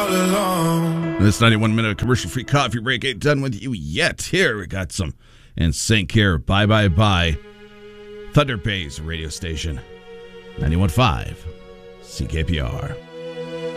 all alone. This 91-minute commercial-free coffee break ain't done with you yet. Here, we got some NSYNC here. Bye, bye, bye. Thunder Bay's radio station. 91.5 CKPR.